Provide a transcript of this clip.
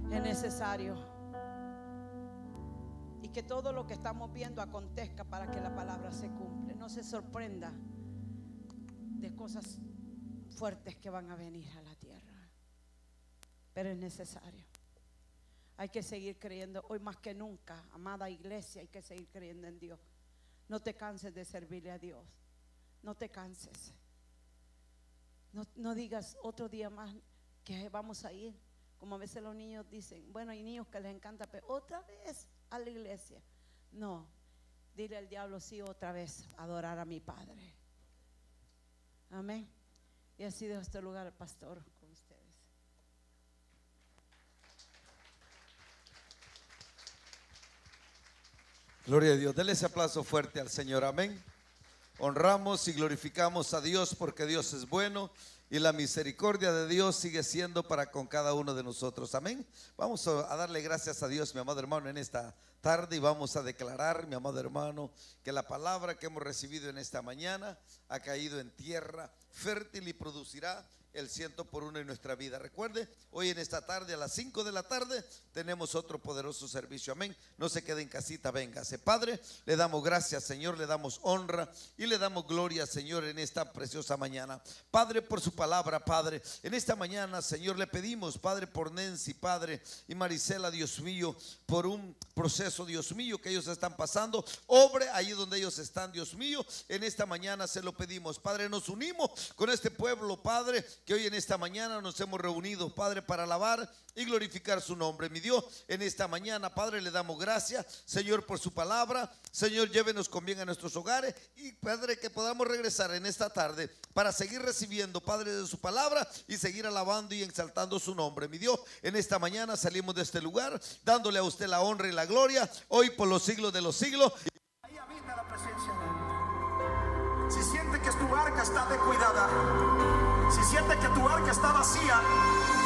Es necesario. Y que todo lo que estamos viendo acontezca para que la palabra se cumple. No se sorprenda de cosas fuertes que van a venir a la tierra. Pero es necesario. Hay que seguir creyendo. Hoy más que nunca, amada iglesia, hay que seguir creyendo en Dios. No te canses de servirle a Dios. No te canses. No digas otro día más que vamos a ir. Como a veces los niños dicen, bueno, hay niños que les encanta, pero otra vez a la iglesia. No, dile al diablo, sí, otra vez adorar a mi Padre. Amén. Y así dejo este lugar al pastor con ustedes. Gloria a Dios. Denle ese aplauso fuerte al Señor. Amén. Honramos y glorificamos a Dios porque Dios es bueno y la misericordia de Dios sigue siendo para con cada uno de nosotros. Amén. Vamos a darle gracias a Dios, mi amado hermano, en esta tarde, y vamos a declarar, mi amado hermano, que la palabra que hemos recibido en esta mañana ha caído en tierra fértil y producirá el 100% en nuestra vida. Recuerde, hoy en esta tarde a las 5 de la tarde tenemos otro poderoso servicio. Amén. No se quede en casita, véngase. Padre, le damos gracias, Señor, le damos honra y le damos gloria, Señor, en esta preciosa mañana. Padre, por su palabra, Padre, en esta mañana, Señor, le pedimos, Padre, por Nancy, Padre, y Marisela, Dios mío, por un proceso, Dios mío, que ellos están pasando. Obre ahí donde ellos están, Dios mío. En esta mañana se lo pedimos, Padre. Nos unimos con este pueblo, Padre, que hoy en esta mañana nos hemos reunido, Padre, para alabar y glorificar su nombre. Mi Dios, en esta mañana, Padre, le damos gracias, Señor, por su palabra. Señor, llévenos con bien a nuestros hogares y, Padre, que podamos regresar en esta tarde para seguir recibiendo, Padre, de su palabra y seguir alabando y exaltando su nombre. Mi Dios, en esta mañana salimos de este lugar dándole a usted la honra y la gloria hoy por los siglos de los siglos. Ahí habita la presencia de Él. Si siente que tu barca está descuidada, si siente que tu barca está vacía,